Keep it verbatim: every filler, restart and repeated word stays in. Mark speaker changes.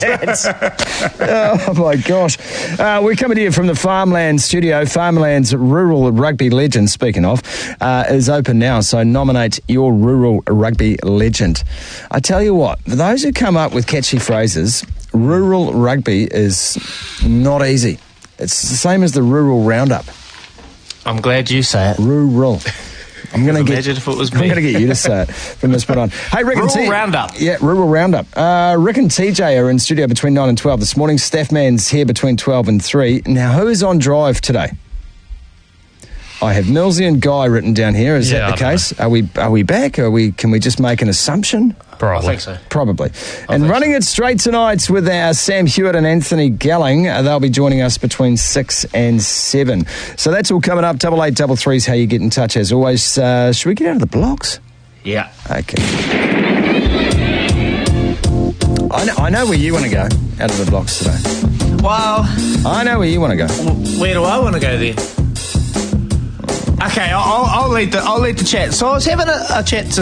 Speaker 1: Oh, my gosh. Uh, we're coming to you from the Farmland studio. Farmland's Rural Rugby Legend, speaking of, uh, is open now, so nominate your Rural Rugby Legend. I tell you what, for those who come up with catchy phrases, rural rugby is not easy. It's the same as the Rural Roundup.
Speaker 2: I'm glad you say it.
Speaker 1: Rural. I'm going to get.
Speaker 2: Imagine if it was
Speaker 1: I'm
Speaker 2: me.
Speaker 1: going to get you to say it from this point on. Hey, Rick
Speaker 2: Rural
Speaker 1: and T-
Speaker 2: Roundup.
Speaker 1: Yeah, Rural Roundup. Uh, Rick and T J are in studio between nine and twelve this morning. Staffman's here between twelve and three. Now, who is on drive today? I have Millsy and Guy written down here. Is
Speaker 3: Yeah,
Speaker 1: that the
Speaker 3: I don't
Speaker 1: case? Are we are we back? Are we? Can we just make an assumption?
Speaker 3: Probably.
Speaker 2: I think so.
Speaker 1: Probably.
Speaker 2: I
Speaker 1: And
Speaker 2: think
Speaker 1: running it straight tonight with our Sam Hewitt and Anthony Gelling. Uh, they'll be joining us between six and seven. So that's all coming up. Double eight, double three is how you get in touch as always. Uh, should we get out of the blocks?
Speaker 2: Yeah.
Speaker 1: Okay. I know, I know where you want to go out of the blocks today.
Speaker 2: Well,
Speaker 1: I know where you want to go.
Speaker 2: where do I want to go then? Okay, I'll, I'll lead the I'll lead the chat. So I was having a, a chat to